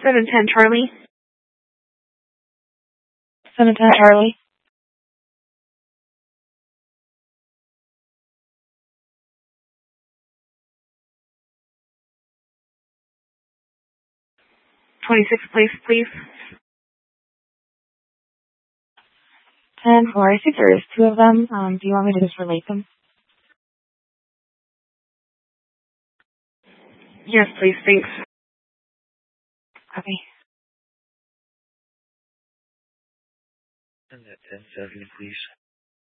710 Charlie. 710 Charlie. 26 place, please. 10-4. I think there is two of them. Do you want me to just relate them? Yes, please, thanks. Copy. And that 10-7, please.